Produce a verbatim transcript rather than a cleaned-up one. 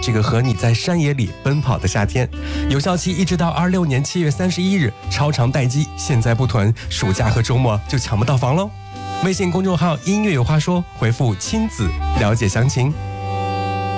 这个和你在山野里奔跑的夏天。有效期一直到二六年七月三十一日，超长待机，现在不囤，暑假和周末就抢不到房喽。微信公众号音乐有话说，回复亲子了解详情。